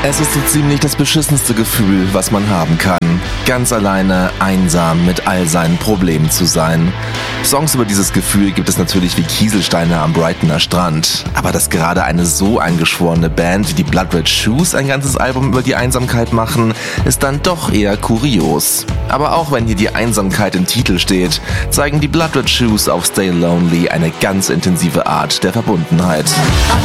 Es ist so ziemlich das beschissenste Gefühl, was man haben kann. Ganz alleine, einsam mit all seinen Problemen zu sein. Songs über dieses Gefühl gibt es natürlich wie Kieselsteine am Brightoner Strand. Aber dass gerade eine so eingeschworene Band wie die Blood Red Shoes ein ganzes Album über die Einsamkeit machen, ist dann doch eher kurios. Aber auch wenn hier die Einsamkeit im Titel steht, zeigen die Blood Red Shoes auf Stay Lonely eine ganz intensive Art der Verbundenheit.